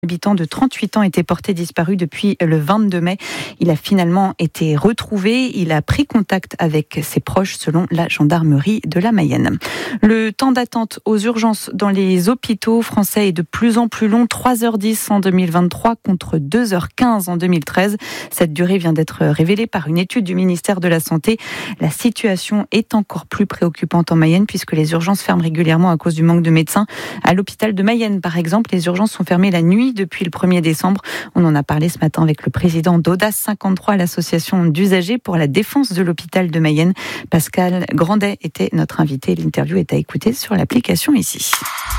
Habitant de 38 ans était porté disparu depuis le 22 mai. Il a finalement été retrouvé. Il a pris contact avec ses proches selon la gendarmerie de la Mayenne. Le temps d'attente aux urgences dans les hôpitaux français est de plus en plus long. 3h10 en 2023 contre 2h15 en 2013. Cette durée vient d'être révélée par une étude du ministère de la Santé. La situation est encore plus préoccupante en Mayenne puisque les urgences ferment régulièrement à cause du manque de médecins. À l'hôpital de Mayenne, par exemple, les urgences sont fermées la nuit depuis le 1er décembre. On en a parlé ce matin avec le président d'Audace 53, l'association d'usagers pour la défense de l'hôpital de Mayenne. Pascal Grandet était notre invité. L'interview est à écouter sur l'application ici.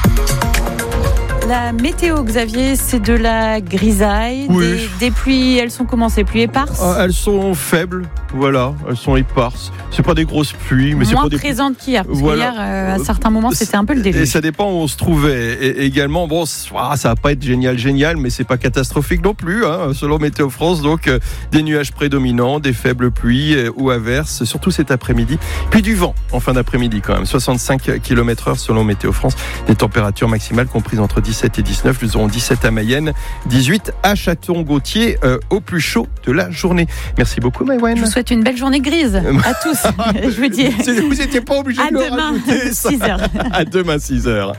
La météo, Xavier, c'est de la grisaille, oui. Des pluies, elles sont comment, ces pluies éparses? Elles sont faibles, voilà, elles sont éparses. C'est pas des grosses pluies, mais c'est pas des présentes qu'hier, parce voilà. qu'hier, à certains moments, c'était un peu le déluge. Et ça dépend où on se trouvait. Et également, bon, ça va pas être génial, mais c'est pas catastrophique non plus, hein, selon Météo France. Donc, des nuages prédominants, des faibles pluies ou averses, surtout cet après-midi. Puis du vent en fin d'après-midi quand même, 65 km/h selon Météo France. Des températures maximales comprises entre 17 et 19. Nous aurons 17 à Mayenne, 18 à Château-Gontier, au plus chaud de la journée. Merci beaucoup, Maïwen. Je vous souhaite une belle journée grise à tous. Je vous dis. Vous n'étiez pas obligé de le rajouter, ça. 6h. À demain, 6h.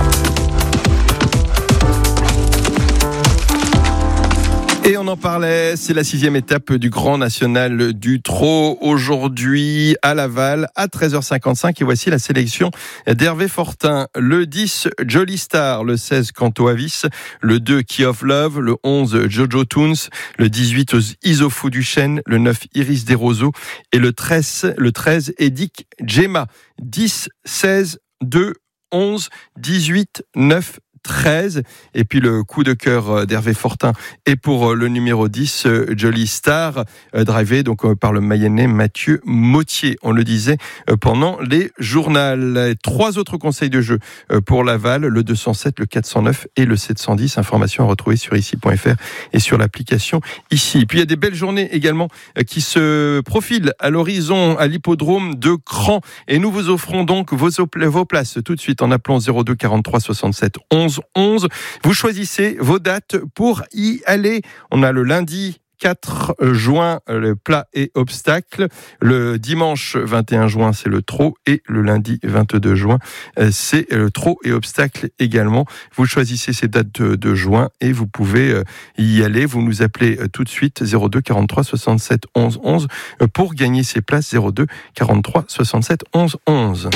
Et on en parlait, c'est la 6e étape du Grand National du Trot. Aujourd'hui, à Laval, à 13h55. Et voici la sélection d'Hervé Fortin. Le 10, Jolly Star. Le 16, Canto Avis. Le 2, Key of Love. Le 11, Jojo Toons. Le 18, Isofou du Chêne. Le 9, Iris des Roseaux. Et le 13, Edic Gemma. 10, 16, 2, 11, 18, 9, 13. Et puis le coup de cœur d'Hervé Fortin est pour le numéro 10, Jolly Star, drivé donc par le Mayennais Mathieu Mottier. On le disait pendant les journaux. 3 autres conseils de jeu pour Laval, le 207, le 409 et le 710. Informations à retrouver sur ici.fr et sur l'application ici. Puis il y a des belles journées également qui se profilent à l'horizon à l'hippodrome de Cran. Et nous vous offrons donc vos places tout de suite en appelant 02 43 67 11 11. Vous choisissez vos dates pour y aller. On a le lundi 4 juin, le plat et obstacle. Le dimanche 21 juin, c'est le trot. Et le lundi 22 juin, c'est le trot et obstacle également. Vous choisissez ces dates de juin et vous pouvez y aller. Vous nous appelez tout de suite 02 43 67 11 11 pour gagner ces places. 02 43 67 11 11.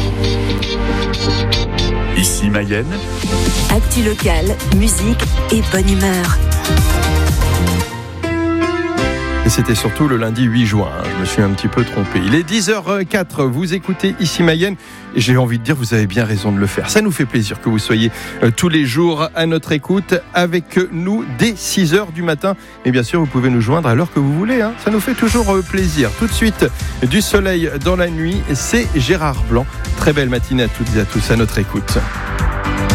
Ici Mayenne. Actu local, musique et bonne humeur. Et c'était surtout le lundi 8 juin, je me suis un petit peu trompé. Il est 10h04, vous écoutez Ici Mayenne, et j'ai envie de dire, vous avez bien raison de le faire. Ça nous fait plaisir que vous soyez tous les jours à notre écoute, avec nous dès 6h du matin. Et bien sûr, vous pouvez nous joindre à l'heure que vous voulez, hein. Ça nous fait toujours plaisir. Tout de suite, du soleil dans la nuit, c'est Gérard Blanc. Très belle matinée à toutes et à tous à notre écoute.